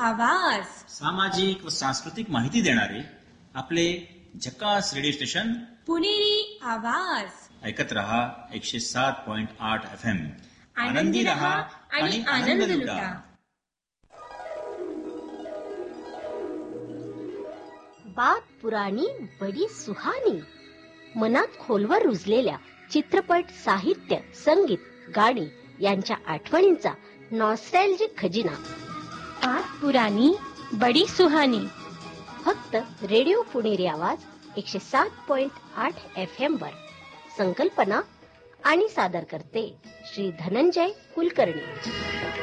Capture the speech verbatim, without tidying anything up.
आवाज. सामाजिक व सांस्कृतिक माहिती देणारे आपले झकास रेडिओ स्टेशन पुणेरी आवाज. ऐकत रहा एकशे सात पॉइंट आठ एफ एम. आनंदी रहा आणि आनंद लुटा. बात पुराणी बडी सुहानी. मनात खोलवर रुजलेल्या चित्रपट, साहित्य, संगीत, गाणी यांच्या आठवणींचा नॉस्टॅल्जिक खजिना. बात पुराणी बडी सुहानी. फक्त रेडिओ पुणेरी आवाज एकशे सात पॉइंट आठ एफ एम वर. संकल्पना आणि सादर करते श्री धनंजय कुलकर्णी.